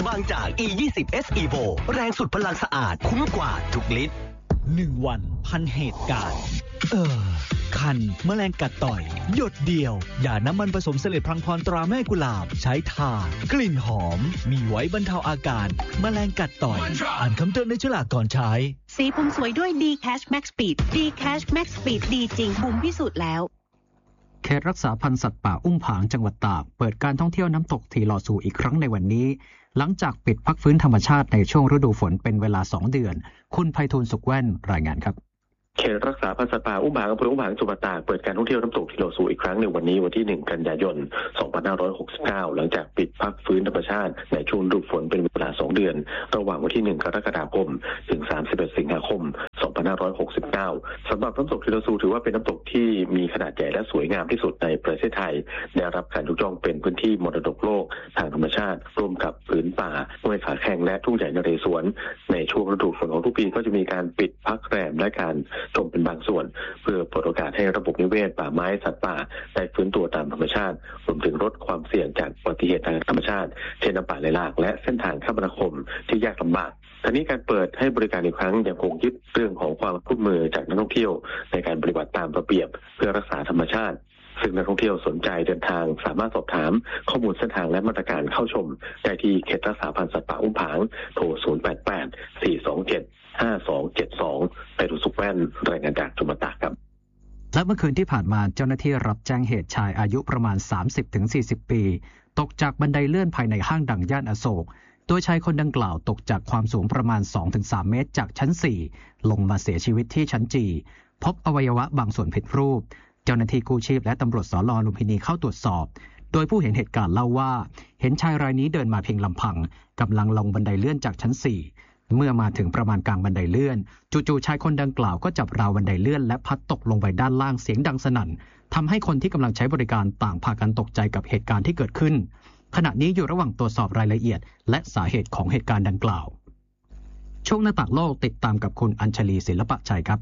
บางจาก E20S Evo แรงสุดพลังสะอาดคุ้มกว่าทุกลิตร 1 วันพันเหตุการณ์คันแมลงกัดต่อยหยดเดียวอย่าน้ำมันผสมเสลดพลังพรตราแม่กุหลาบใช้ทากลิ่นหอมมีไว้บรรเทาอาการแมลงกัดต่อยอ่านคำเตือนในฉลากก่อนใช้สีผมสวยด้วย D-Cash Max Speed D-Cash Max Speed ดีจริงบุ๋มพิสูจน์แล้วเขตรักษาพันธุ์สัตว์ป่าอุ้มผางจังหวัดตากเปิดการท่องเที่ยวน้ำตกทีลอซูอีกครั้งในวันนี้หลังจากปิดพักฟื้นธรรมชาติในช่วงฤดูฝนเป็นเวลา2 เดือนคุณไพฑูรย์สุขแว่นรายงานครับเขตรักษาพันธุ์สัตว์ป่าอุ้มผางอำเภออุ้มผางจังหวัดตากเปิดการท่องเที่ยวน้ำตกทีลอซูอีกครั้งในวันนี้วันที่1 กันยายน 2569หลังจากปิดพักฟื้นธรรมชาติในช่วงฤดูฝนเป็นเวลา2 เดือนระหว่างวันที่1 กรกฎาคมถึง31 สิงหาคม 2569สำหรับน้ำตกทีลอซูถือว่าเป็นน้ำตกที่มีขนาดใหญ่และสวยงามที่สุดในประเทศไทยได้รับการยกย่องเป็นพื้นที่มรดกโลกทางธรรมชาติร่วมกับผืนป่าห้วยขาแข้งและทุ่งใหญ่นเรศวรในช่วงฤดูฝนของทุกปีก็จะมีการปิดพักแรมและการชมเป็นบางส่วนเพื่อเปิดโอกาสให้ระบบนิเวศป่าไม้สัตว์ป่าได้ฟื้นตัวตามธรรมชาติรวมถึงลดความเสี่ยงจากอุบัติเหตุทางธรรมชาติเช่นน้ำป่าไหลหลากและเส้นทางคมนาคมที่ยากลำบากทั้งนี้การเปิดให้บริการอีกครั้งยังคงยึดเรื่องของความร่วมมือจากนักท่องเที่ยวในการปฏิบัติตามระเบียบเพื่อรักษาธรรมชาติซึ่งนักท่องเที่ยวสนใจเดินทางสามารถสอบถามข้อมูลเส้นทางและมาตรการเข้าชมได้ที่เขตรักษาพันธุ์สัตว์ป่าอุ้มผางโทร 088-427-5272 ไปดูสุขแว่นรายงานจากจังหวัดตากครับและเมื่อคืนที่ผ่านมาเจ้าหน้าที่รับแจ้งเหตุชายอายุประมาณ 30-40 ปีตกจากบันไดเลื่อนภายในห้างดังย่านอโศกโดยชายคนดังกล่าวตกจากความสูงประมาณ 2-3 เมตรจากชั้น 4 ลงมาเสียชีวิตที่ชั้นจีพบอวัยวะบางส่วนผิดรูปเจ้าหน้าที่กู้ชีพและตำรวจสล.ลุมพินีเข้าตรวจสอบโดยผู้เห็นเหตุการณ์เล่าว่าเห็นชายรายนี้เดินมาเพียงลำพังกำลังลงบันไดเลื่อนจากชั้น 4 เมื่อมาถึงประมาณกลางบันไดเลื่อนจู่ๆชายคนดังกล่าวก็จับราวบันไดเลื่อนและพัดตกลงไปด้านล่างเสียงดังสนั่นทำให้คนที่กำลังใช้บริการต่างพากันตกใจกับเหตุการณ์ที่เกิดขึ้นขณะนี้อยู่ระหว่างตรวจสอบรายละเอียดและสาเหตุของเหตุการณ์ดังกล่าวช่วงหน้าต่างโลกติดตามกับคุณอัญชลีศิลปะชัยครับ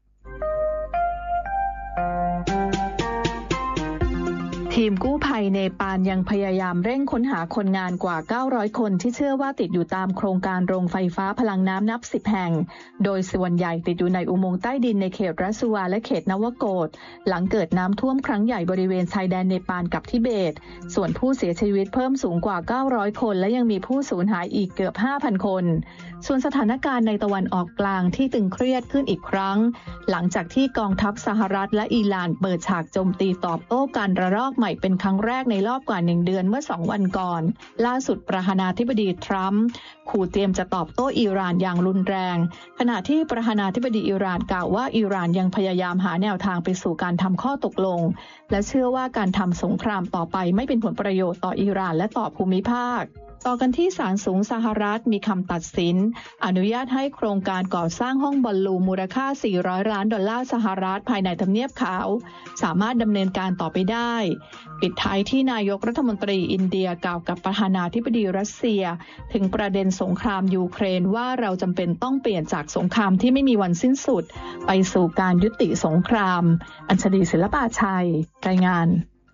ทีมกู้ภัยเนปาลยังพยายามเร่งค้นหาคนงานกว่า900คนที่เชื่อว่าติดอยู่ตามโครงการโรงไฟฟ้าพลังน้ำนับ10แห่งโดยส่วนใหญ่ติดอยู่ในอุโมงค์ใต้ดินในเขตรัสซูวาและเขตนวโกดหลังเกิดน้ำท่วมครั้งใหญ่บริเวณชายแดนเนปาลกับทิเบตส่วนผู้เสียชีวิตเพิ่มสูงกว่า900คนและยังมีผู้สูญหายอีกเกือบ 5,000 คนส่วนสถานการณ์ในตะวันออกกลางที่ตึงเครียดขึ้นอีกครั้งหลังจากที่กองทัพสหรัฐและอิหร่านเปิดฉากโจมตีตอบโต้การระลอกใหม่เป็นครั้งแรกในรอบกว่า1 เดือนเมื่อ2 วันก่อนล่าสุดประธานาธิบดีทรัมป์ขู่เตรียมจะตอบโต้อิหร่านอย่างรุนแรงขณะที่ประธานาธิบดีอิหร่านกล่าวว่าอิหร่านยังพยายามหาแนวทางไปสู่การทำข้อตกลงและเชื่อว่าการทำสงครามต่อไปไม่เป็นผลประโยชน์ต่ออิหร่านและต่อภูมิภาคต่อกันที่ศาลสูงสหรัฐมีคำตัดสินอนุญาตให้โครงการก่อสร้างห้องบอลลูนมูลค่า$400 ล้านสหรัฐภายในทำเนียบขาวสามารถดำเนินการต่อไปได้ปิดท้ายที่นายกรัฐมนตรีอินเดียกล่าวกับประธานาธิบดีรัสเซียถึงประเด็นสงครามยูเครนว่าเราจำเป็นต้องเปลี่ยนจากสงครามที่ไม่มีวันสิ้นสุดไปสู่การยุติสงครามอัญชลีศิลปะชัยรายงาน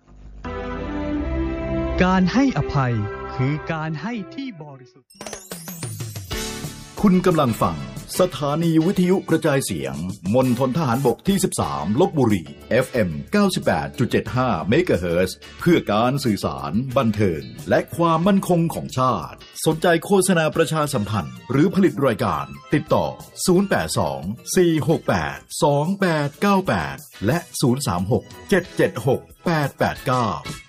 การให้อภัยคือการให้ที่บริสุทธิ์คุณกำลังฟังสถานีวิทยุกระจายเสียงมณฑลทหารบกที่13ลพบุรี FM 98.75 เมกะเฮิรตซ์เพื่อการสื่อสารบันเทิงและความมั่นคงของชาติสนใจโฆษณาประชาสัมพันธ์หรือผลิตรายการติดต่อ082 468 2898และ036 776 889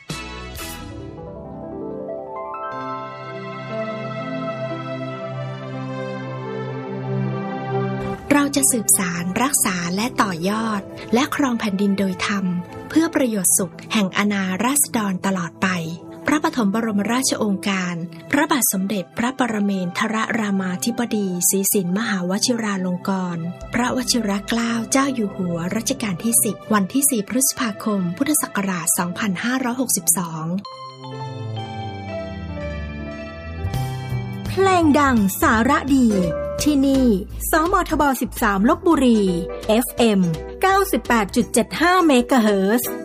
เราจะสืบสารรักษาและต่อยอดและครองแผ่นดินโดยธรรมเพื่อประโยชน์สุขแห่งอาณาราษฎรตลอดไปพระปฐมบรมราชโองการพระบาทสมเด็จพระปรเมนทรรามาธิบดีศรีสินมหาวชิราลงกรณ์พระวชิรเกล้าเจ้าอยู่หัวรัชกาลที่10วันที่4 พฤษภาคมพุทธศักราช 2562 เพลงดังสาระดีที่นี่สมทบ 13 ลพบุรี FM 98.75 เมกะเฮิรตซ์